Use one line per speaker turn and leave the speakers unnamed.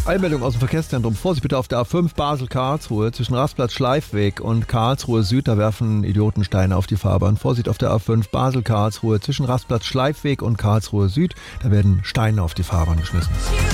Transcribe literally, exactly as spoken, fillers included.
Eilmeldung aus dem Verkehrszentrum. Vorsicht bitte auf der A fünf Basel-Karlsruhe zwischen Rastplatz Schleifweg und Karlsruhe Süd. Da werfen Idiotensteine auf die Fahrbahn. Vorsicht auf der A fünf Basel-Karlsruhe zwischen Rastplatz Schleifweg und Karlsruhe Süd. Da werden Steine auf die Fahrbahn geschmissen.